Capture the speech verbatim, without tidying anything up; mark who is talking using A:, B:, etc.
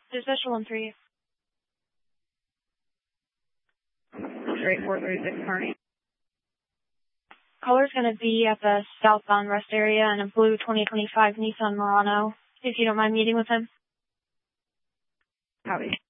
A: Dispatcher one three.
B: Straight four three six, Kearney.
A: Caller's going to be at the southbound rest area in a blue twenty twenty-five Nissan Murano, if you don't mind meeting with him.
B: Copy.